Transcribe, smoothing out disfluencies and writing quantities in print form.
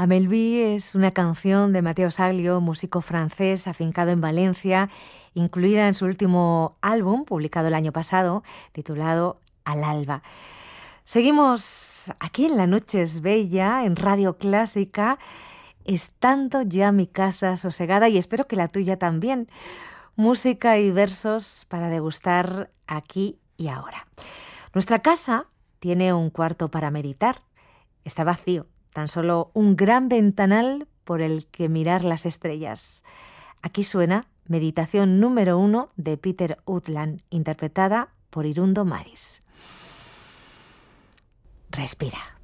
Amelví es una canción de Matteo Saglio, músico francés afincado en Valencia, incluida en su último álbum, publicado el año pasado, titulado Al alba. Seguimos aquí en La Noche es Bella, en Radio Clásica, estando ya mi casa sosegada y espero que la tuya también. Música y versos para degustar aquí y ahora. Nuestra casa tiene un cuarto para meditar. Está vacío, tan solo un gran ventanal por el que mirar las estrellas. Aquí suena Meditación número 1 de Peter Utland, interpretada por Irundo Maris. Respira.